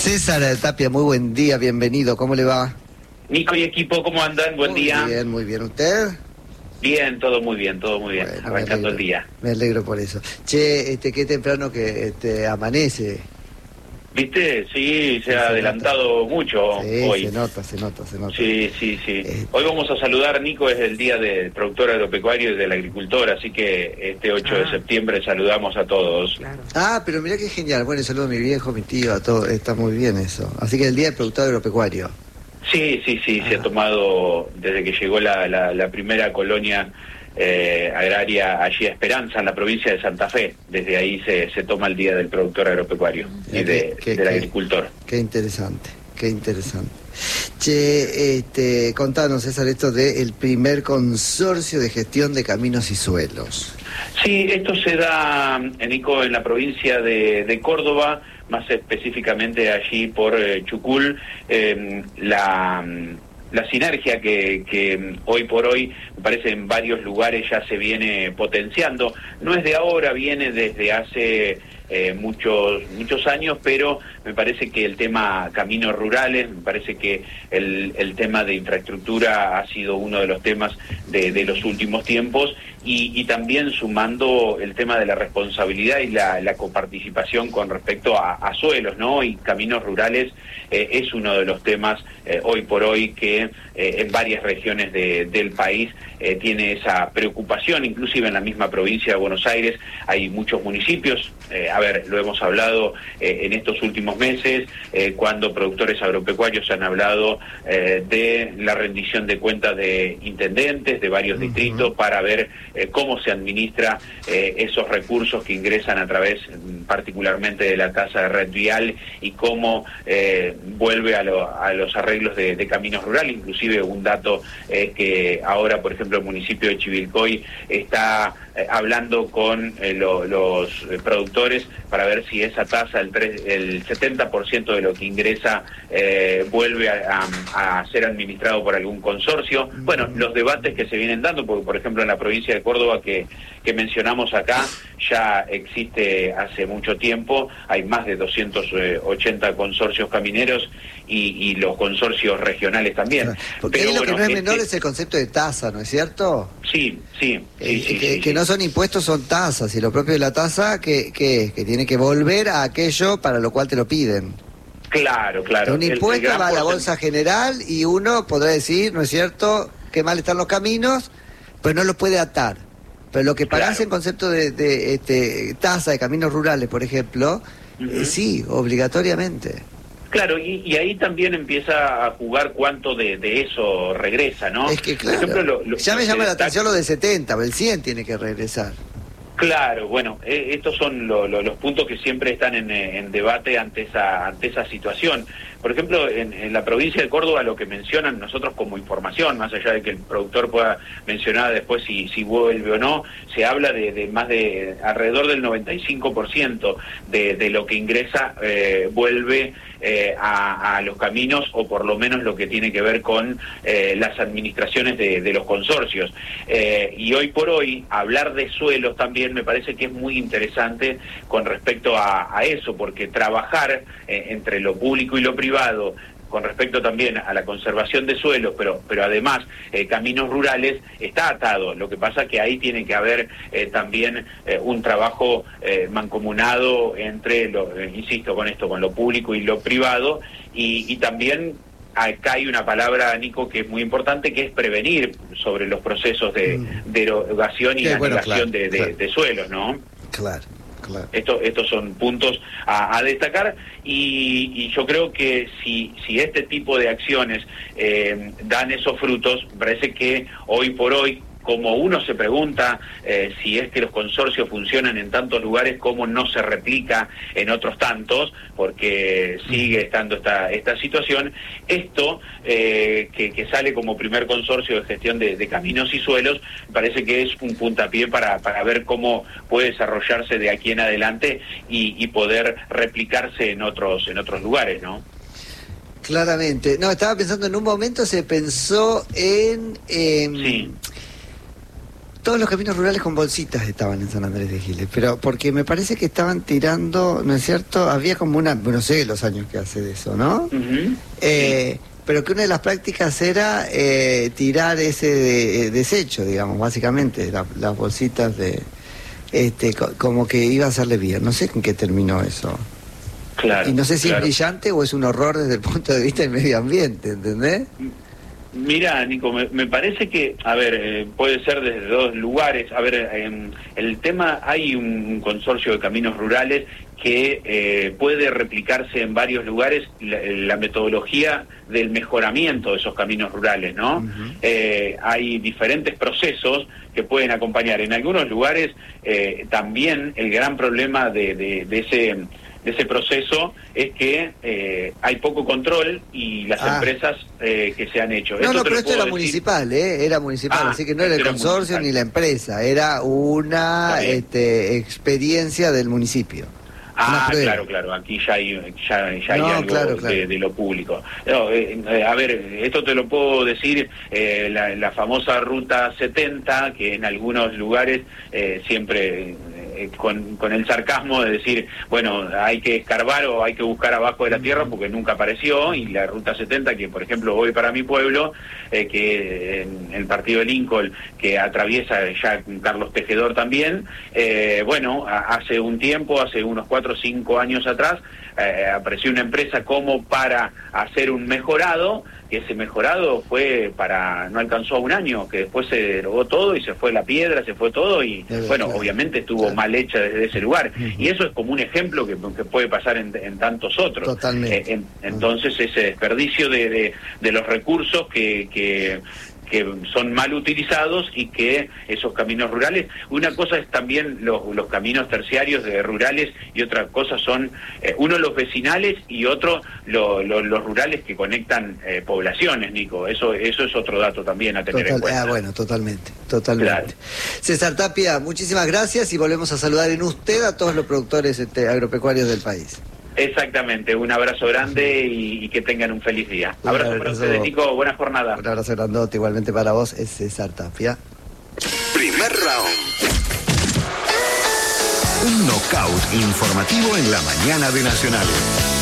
César Tapia, muy buen día, bienvenido, ¿cómo le va? Nico y equipo, ¿cómo andan? Buen día. Muy bien, ¿usted? Bien, todo muy bien, bueno, arrancando el día. Me alegro por eso. Che, qué temprano que amanece. ¿Viste? Sí, se ha adelantado mucho hoy. Se nota. Sí. Hoy vamos a saludar, Nico, es el día del productor agropecuario y del agricultor, así que este 8 de septiembre saludamos a todos. Claro. Pero mirá qué genial. Bueno, saludo a mi viejo, mi tío, a todo, está muy bien eso. Así que el día del productor agropecuario. Sí, se ha tomado desde que llegó la primera colonia agraria allí a Esperanza, en la provincia de Santa Fe. Desde ahí se toma el Día del Productor Agropecuario y del Agricultor. Qué interesante. Che, contanos, César, esto del primer consorcio de gestión de caminos y suelos. Sí, esto se da, Nico, en la provincia de Córdoba, más específicamente allí por Chucul. La sinergia que hoy por hoy, me parece, en varios lugares ya se viene potenciando. No es de ahora, viene desde hace muchos años, pero me parece que el tema caminos rurales, me parece que el tema de infraestructura ha sido uno de los temas de los últimos tiempos, y también sumando el tema de la responsabilidad y la coparticipación con respecto a suelos, ¿no? Y caminos rurales es uno de los temas hoy por hoy que en varias regiones del país tiene esa preocupación. Inclusive en la misma provincia de Buenos Aires hay muchos municipios, lo hemos hablado en estos últimos meses, cuando productores agropecuarios han hablado de la rendición de cuentas de intendentes de varios distritos para ver cómo se administra esos recursos que ingresan a través particularmente de la tasa de red vial, y cómo vuelve a los arreglos de caminos rurales. Inclusive un dato que ahora, por ejemplo, el municipio de Chivilcoy está hablando con los productores para ver si esa tasa, el 70% de lo que ingresa, vuelve a ser administrado por algún consorcio. Bueno, los debates que se vienen dando, porque por ejemplo en la provincia de Córdoba que mencionamos acá, ya existe hace mucho tiempo, hay más de 280 consorcios camineros y los consorcios regionales también. Claro, porque ahí lo que no es menor es el concepto de tasa, ¿no es cierto? Sí. Que no son impuestos, son tasas, y lo propio de la tasa que tiene que volver a aquello para lo cual te lo piden. Claro. Un impuesto va a la bolsa general y uno podrá decir, ¿no es cierto?, que mal están los caminos, pero no los puede atar. Pero lo que pagás en concepto de tasa de caminos rurales, por ejemplo, sí, obligatoriamente. Claro, y ahí también empieza a jugar cuánto de eso regresa, ¿no? Es que claro, por ejemplo, ya me llama la atención lo de 70, el 100 tiene que regresar. Claro, bueno, estos son los puntos que siempre están en debate ante esa situación. Por ejemplo, en la provincia de Córdoba, lo que mencionan nosotros como información, más allá de que el productor pueda mencionar después si vuelve o no, se habla de más de alrededor del 95% de lo que ingresa vuelve a los caminos, o por lo menos lo que tiene que ver con las administraciones de los consorcios. Y hoy por hoy, hablar de suelos también me parece que es muy interesante con respecto a eso, porque trabajar entre lo público y lo privado con respecto también a la conservación de suelos, pero además caminos rurales, está atado. Lo que pasa que ahí tiene que haber también un trabajo mancomunado entre, insisto con esto, con lo público y lo privado, y también acá hay una palabra, Nico, que es muy importante, que es prevenir sobre los procesos de erogación y aniquilación de suelos, ¿no? Claro. Estos son puntos a destacar, y yo creo que si este tipo de acciones dan esos frutos, parece que hoy por hoy, como uno se pregunta si es que los consorcios funcionan en tantos lugares, cómo no se replica en otros tantos, porque sigue estando esta situación. Esto que sale como primer consorcio de gestión de caminos y suelos, parece que es un puntapié para ver cómo puede desarrollarse de aquí en adelante y poder replicarse en otros lugares, ¿no? Claramente. No, estaba pensando, en un momento se pensó en... sí. Todos los caminos rurales con bolsitas estaban en San Andrés de Giles, pero porque me parece que estaban tirando, ¿no es cierto? Había como una, no sé los años que hace de eso, ¿no? Sí. Pero que una de las prácticas era tirar ese desecho, digamos, básicamente, las bolsitas de, como que iba a hacerle bien. No sé en qué terminó eso. Claro. Y no sé si claro. es brillante o es un horror desde el punto de vista del medio ambiente, ¿entendés? Mira, Nico, me parece que, a ver, puede ser desde dos lugares. A ver, el tema, hay un consorcio de caminos rurales que puede replicarse en varios lugares la metodología del mejoramiento de esos caminos rurales, ¿no? Uh-huh. Hay diferentes procesos que pueden acompañar. En algunos lugares también el gran problema de ese proceso es que hay poco control y las empresas que se han hecho. No, pero esto era municipal, era municipal, así que no era el consorcio ni la empresa, era una experiencia del municipio. Claro, aquí ya hay algo de lo público. No, a ver, esto te lo puedo decir, la famosa Ruta 70, que en algunos lugares siempre... Con el sarcasmo de decir, bueno, hay que escarbar o hay que buscar abajo de la tierra porque nunca apareció, y la Ruta 70, que por ejemplo voy para mi pueblo, que en el partido de Lincoln, que atraviesa ya Carlos Tejedor también, bueno, hace un tiempo, hace unos 4 o 5 años atrás, apareció una empresa como para hacer un mejorado, que ese mejorado no alcanzó a un año, que después se derogó todo y se fue la piedra, se fue todo y bueno, obviamente estuvo mal hecha desde ese lugar. Y eso es como un ejemplo que puede pasar en tantos otros. Totalmente. Entonces ese desperdicio de los recursos que son mal utilizados y que esos caminos rurales, una cosa es también los caminos terciarios rurales y otra cosa son uno los vecinales y otro los rurales que conectan poblaciones, Nico. Eso es otro dato también a tener en cuenta. Bueno, totalmente. Claro. César Tapia, muchísimas gracias y volvemos a saludar en usted a todos los productores agropecuarios del país. Exactamente, un abrazo grande y que tengan un feliz día. Abrazo para ustedes, Nico, buena jornada. Un abrazo grandote, igualmente para vos, es César Tapia. Primer round. Un knockout informativo en la mañana de Nacional.